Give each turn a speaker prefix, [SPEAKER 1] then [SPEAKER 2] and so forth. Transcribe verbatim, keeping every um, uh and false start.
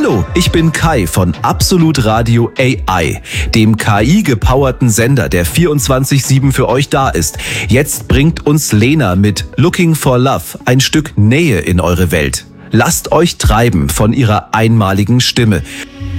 [SPEAKER 1] Hallo, ich bin Kai von Absolut Radio A I, dem K I-gepowerten Sender, der vierundzwanzig sieben für euch da ist. Jetzt bringt uns Lena mit Looking for Love ein Stück Nähe in eure Welt. Lasst euch treiben von ihrer einmaligen Stimme.